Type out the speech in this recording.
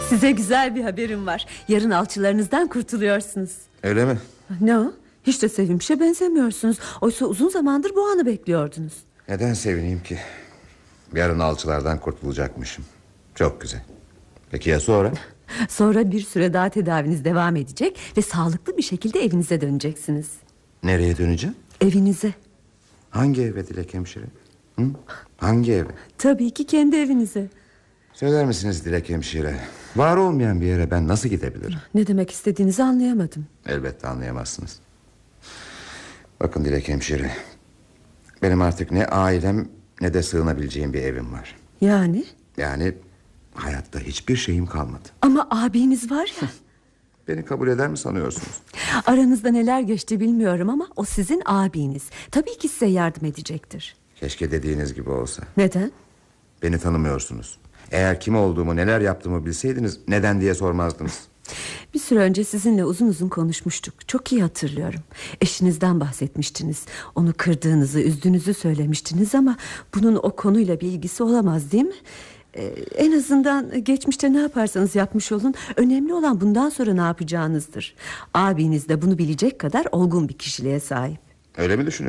Size güzel bir haberim var. Yarın alçılarınızdan kurtuluyorsunuz. Öyle mi? Ne o? Hiç de sevinmişe benzemiyorsunuz. Oysa uzun zamandır bu anı bekliyordunuz. Neden sevineyim ki? Yarın alçılardan kurtulacakmışım. Çok güzel. Peki ya sonra? Sonra bir süre daha tedaviniz devam edecek ve sağlıklı bir şekilde evinize döneceksiniz. Nereye döneceğim? Evinize. Hangi eve Dilek hemşire? Hı? Hangi eve? Tabii ki kendi evinize. Söyler misiniz Dilek hemşire? Var olmayan bir yere ben nasıl gidebilirim? Ne demek istediğinizi anlayamadım. Elbette anlayamazsınız. Bakın Dilek hemşire, benim artık ne ailem ne de sığınabileceğim bir evim var. Yani? Yani hayatta hiçbir şeyim kalmadı. Ama abiniz var ya. Beni kabul eder mi sanıyorsunuz? Aranızda neler geçti bilmiyorum ama o sizin abiniz. Tabii ki size yardım edecektir. Keşke dediğiniz gibi olsa. Neden? Beni tanımıyorsunuz. Eğer kim olduğumu, neler yaptığımı bilseydiniz neden diye sormazdınız. Bir süre önce sizinle uzun uzun konuşmuştuk. Çok iyi hatırlıyorum. Eşinizden bahsetmiştiniz. Onu kırdığınızı, üzdüğünüzü söylemiştiniz ama bunun o konuyla bir ilgisi olamaz, değil mi? En azından geçmişte ne yaparsanız yapmış olun, önemli olan bundan sonra ne yapacağınızdır. Abiniz de bunu bilecek kadar olgun bir kişiliğe sahip. Öyle mi düşünüyorsunuz?